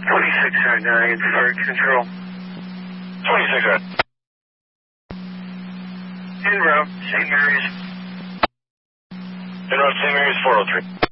2609 for control. 2609. En route, St. Mary's. En route, St. Mary's 403.